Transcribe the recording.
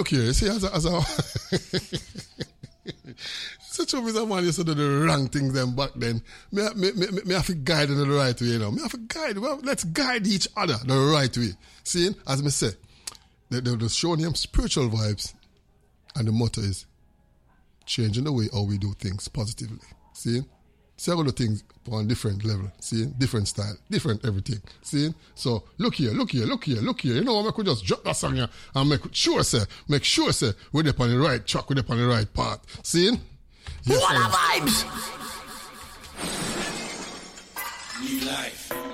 look here. See, as a such a man used to do the wrong things then back then. Me have to guide in the right way, you know. Me have to guide. Well, let's guide each other the right way. See, as me say, they're just showing him spiritual vibes, and the motto is changing the way how we do things positively. See, several things on different level. See, different style, different everything. See, so look here. You know, I could just drop that song here and make sure say we're up on the right track, we're up on the right path. See. Yes, what are vibes? New life.